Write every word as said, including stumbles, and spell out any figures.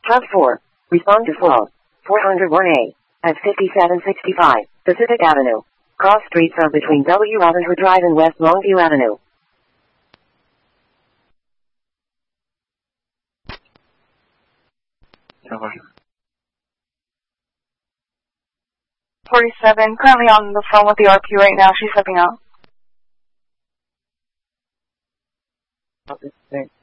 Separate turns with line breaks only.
Hub four. Respond to flow. four oh one A. At fifty-seven sixty-five Pacific Avenue. Cross streets are between W. Ravenswood Drive and West Longview Avenue.
forty-seven, currently on the phone with the R P right now. She's stepping out.
Oh,